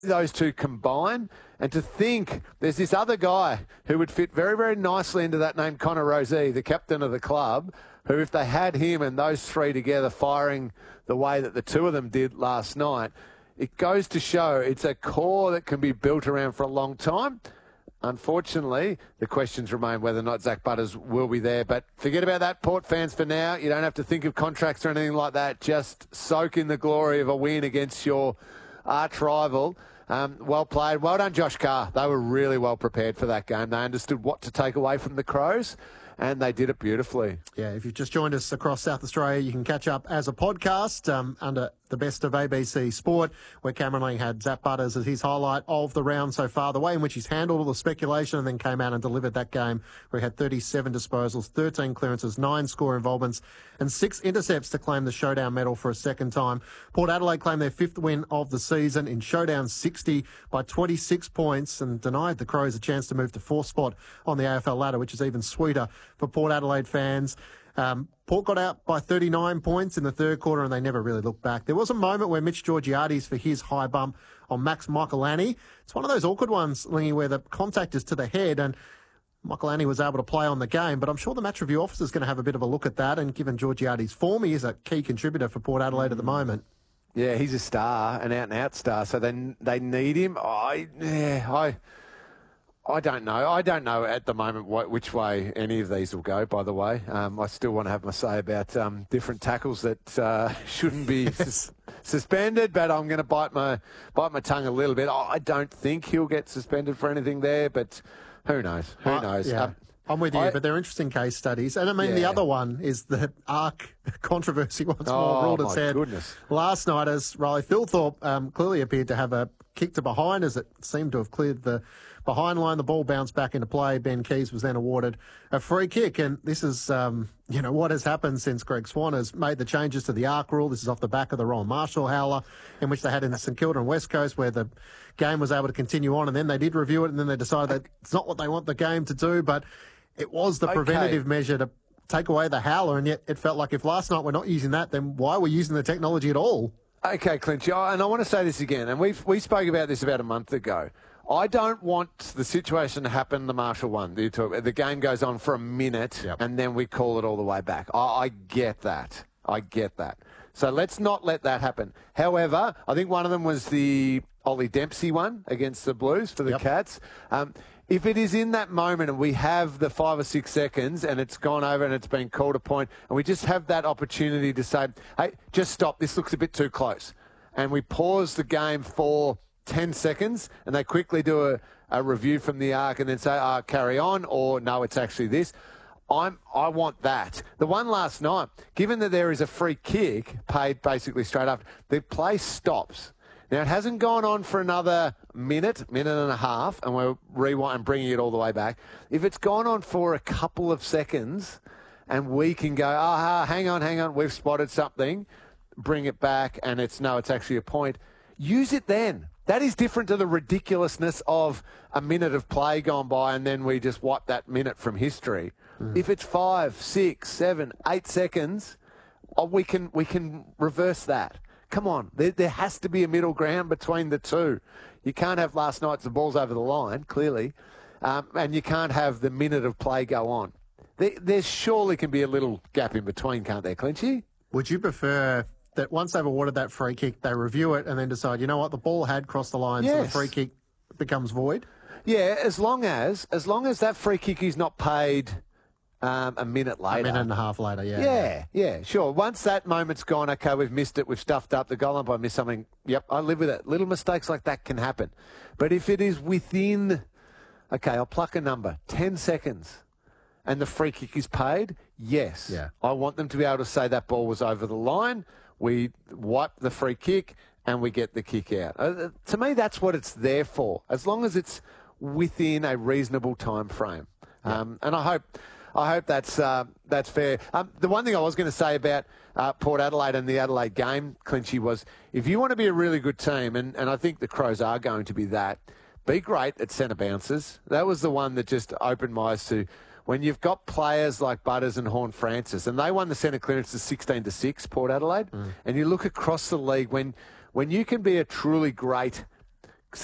those two combine, and to think there's this other guy who would fit very, very nicely into that name, Connor Rozee, the captain of the club, who if they had him and those three together firing the way that the two of them did last night, it goes to show it's a core that can be built around for a long time. Unfortunately, the questions remain whether or not Zach Butters will be there. But forget about that, Port fans, for now. You don't have to think of contracts or anything like that. Just soak in the glory of a win against your arch rival. Well played. Well done, Josh Carr. They were really well prepared for that game. They understood what to take away from the Crows, and they did it beautifully. Yeah, if you've just joined us across South Australia, you can catch up as a podcast under the best of ABC Sport, where Cameron Lang had Zach Butters as his highlight of the round so far, the way in which he's handled all the speculation and then came out and delivered that game where he had 37 disposals, 13 clearances, 9 score involvements and 6 intercepts to claim the Showdown medal for a second time. Port Adelaide claimed their 5th win of the season in Showdown 60 by 26 points and denied the Crows a chance to move to 4th spot on the AFL ladder, which is even sweeter for Port Adelaide fans. Port got out by 39 points in the third quarter and they never really looked back. There was a moment where Mitch Georgiades for his high bump on Max Michaelani. It's one of those awkward ones, Lingy, where the contact is to the head and Michaelani was able to play on the game, but I'm sure the match review officer is going to have a bit of a look at that, and given Georgiades' form, he is a key contributor for Port Adelaide at the moment. Yeah, he's a star, an out-and-out star, so they need him. I don't know. I don't know at the moment which way any of these will go, by the way. I still want to have my say about different tackles that shouldn't be suspended, but I'm going to bite my tongue a little bit. I don't think he'll get suspended for anything there, but who knows? Who knows? Yeah. I'm with you, but they're interesting case studies. And I mean, the other one is the ARC controversy once more ruled its head. Goodness. Last night, as Riley Philthorpe clearly appeared to have a kick to behind as it seemed to have cleared the behind line. The ball bounced back into play. Ben Keys was then awarded a free kick. And this is, what has happened since Greg Swan has made the changes to the ARC rule. This is off the back of the Ron Marshall howler in which they had in St Kilda and West Coast, where the game was able to continue on. And then they did review it, and then they decided that it's not what they want the game to do, but it was the preventative measure to take away the howler, and yet it felt like if last night we're not using that, then why are we using the technology at all? Okay, Clint, and I want to say this again, and we spoke about this about a month ago. I don't want the situation to happen, the Marshall one. The game goes on for a minute, and then we call it all the way back. I get that. I get that. So let's not let that happen. However, I think one of them was the Ollie Dempsey one against the Blues for the Cats. If it is in that moment and we have the 5 or 6 seconds and it's gone over and it's been called a point and we just have that opportunity to say, hey, just stop, this looks a bit too close. And we pause the game for 10 seconds and they quickly do a review from the ARC and then say, carry on, or no, it's actually this. I want that. The one last night, given that there is a free kick paid basically straight after, the play stops. Now, it hasn't gone on for another minute and a half, and we're rewinding and bringing it all the way back. If it's gone on for a couple of seconds and we can go, hang on, we've spotted something, bring it back, and it's actually a point, use it then. That is different to the ridiculousness of a minute of play gone by and then we just wipe that minute from history. If it's 5, 6, 7, 8 seconds, we can reverse that. Come on, there has to be a middle ground between the two. You can't have last night's the ball's over the line, clearly, and you can't have the minute of play go on. There surely can be a little gap in between, can't there, Clinchy? Would you prefer that once they've awarded that free kick, they review it and then decide, you know what, the ball had crossed the line, so the free kick becomes void? Yeah, as long as that free kick is not paid a minute later. A minute and a half later, Yeah, sure. Once that moment's gone, okay, we've missed it, we've stuffed up, the goal umpire missed something, yep, I live with it. Little mistakes like that can happen. But if it is within, okay, I'll pluck a number, 10 seconds, and the free kick is paid, yes. Yeah. I want them to be able to say that ball was over the line, we wipe the free kick, and we get the kick out. To me, that's what it's there for, as long as it's within a reasonable time frame. And I hope that's fair. The one thing I was going to say about Port Adelaide and the Adelaide game, Clinchy, was if you want to be a really good team, and I think the Crows are going to be that, be great at centre bounces. That was the one that just opened my eyes to when you've got players like Butters and Horne-Francis, and they won the centre clearances 16-6, Port Adelaide, and you look across the league, when you can be a truly great